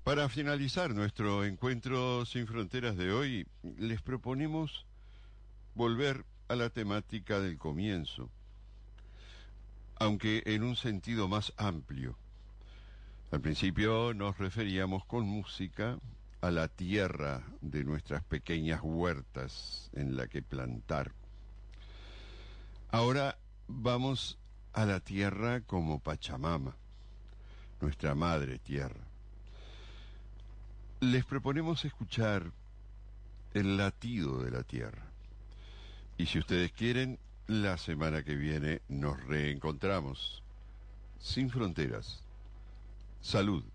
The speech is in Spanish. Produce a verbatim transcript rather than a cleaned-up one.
Para finalizar nuestro encuentro sin fronteras de hoy, les proponemos volver a la temática del comienzo, aunque en un sentido más amplio. Al principio nos referíamos con música a la tierra de nuestras pequeñas huertas en la que plantar. Ahora vamos a la tierra como Pachamama, nuestra madre tierra. Les proponemos escuchar el latido de la tierra. Y si ustedes quieren, la semana que viene nos reencontramos. Sin fronteras. Salud.